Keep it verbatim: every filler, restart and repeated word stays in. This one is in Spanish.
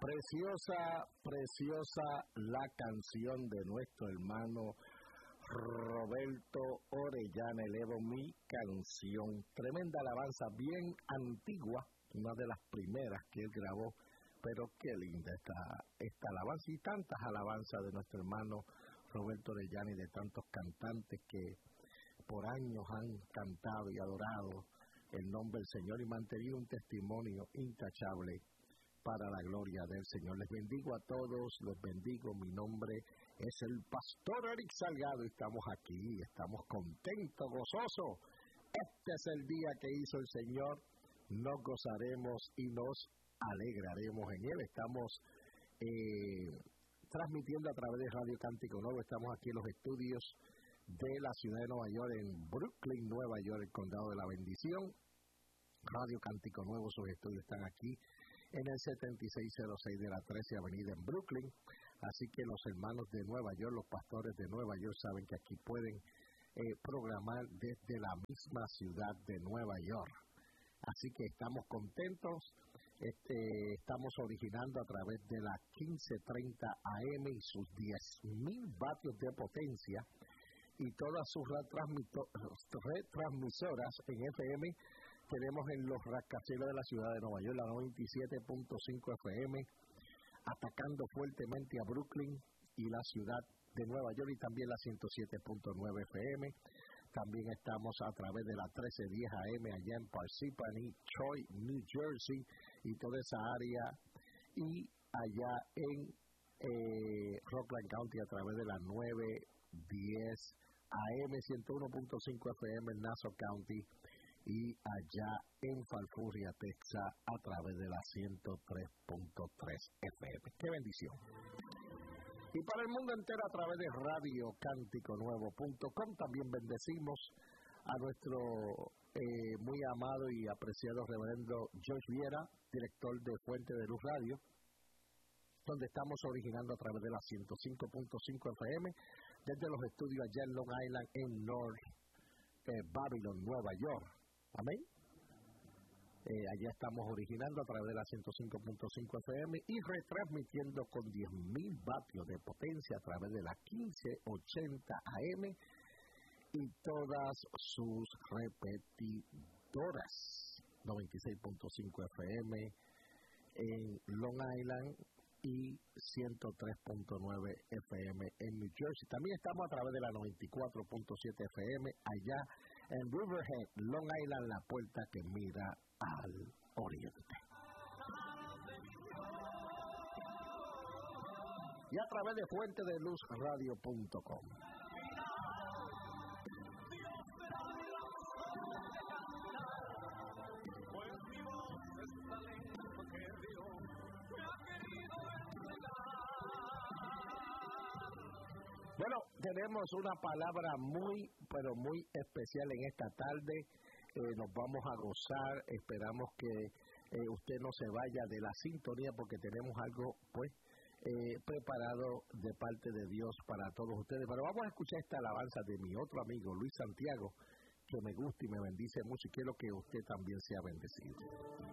Preciosa, preciosa la canción de nuestro hermano Roberto Orellana, Elevo mi canción. Tremenda alabanza, bien antigua, una de las primeras que él grabó, pero qué linda esta, esta alabanza y tantas alabanzas de nuestro hermano Roberto Orellana y de tantos cantantes que por años han cantado y adorado el nombre del Señor y mantenido un testimonio intachable para la gloria del Señor. Les bendigo a todos, los bendigo. Mi nombre es el Pastor Eric Salgado y estamos aquí, estamos contentos, gozosos. Este es el día que hizo el Señor, nos gozaremos y nos alegraremos en Él. Estamos eh, transmitiendo a través de Radio Cántico Nuevo, estamos aquí en los estudios de la ciudad de Nueva York, en Brooklyn, Nueva York, el condado de la bendición. Radio Cántico Nuevo, sus estudios están aquí en el setenta y seis cero seis de la trece Avenida en Brooklyn. Así que los hermanos de Nueva York, los pastores de Nueva York saben que aquí pueden eh, programar desde la misma ciudad de Nueva York. Así que estamos contentos, este, estamos originando a través de la quince treinta A M y sus diez mil vatios de potencia y todas sus retransmisoras en F M. Tenemos en los rascacielos de la ciudad de Nueva York la noventa y siete punto cinco F M, atacando fuertemente a Brooklyn y la ciudad de Nueva York, y también la ciento siete punto nueve F M. También estamos a través de la trece diez A M allá en Parsippany, Troy, New Jersey, y toda esa área, y allá en eh, Rockland County a través de la nueve diez A M, ciento uno punto cinco F M en Nassau County, y allá en Falfurria, Texas, a través de la ciento tres punto tres F M. ¡Qué bendición! Y para el mundo entero a través de radio cántico nuevo punto com. También bendecimos a nuestro eh, muy amado y apreciado reverendo George Viera, director de Fuente de Luz Radio, donde estamos originando a través de la ciento cinco punto cinco F M, desde los estudios allá en Long Island, en North eh, Babylon, Nueva York. Amén. Eh, allá estamos originando a través de la ciento cinco punto cinco F M y retransmitiendo con diez mil vatios de potencia a través de la quince ochenta A M y todas sus repetidoras. noventa y seis punto cinco F M en Long Island y ciento tres punto nueve F M en New Jersey. También estamos a través de la noventa y cuatro punto siete F M allá en Riverhead, Long Island, la puerta que mira al oriente. Y a través de fuente de luz radio punto com. Bueno, tenemos una palabra muy, pero muy especial en esta tarde. Eh, nos vamos a gozar, esperamos que eh, usted no se vaya de la sintonía porque tenemos algo, pues, eh, preparado de parte de Dios para todos ustedes. Pero vamos a escuchar esta alabanza de mi otro amigo, Luis Santiago, que me gusta y me bendice mucho y quiero que usted también sea bendecido.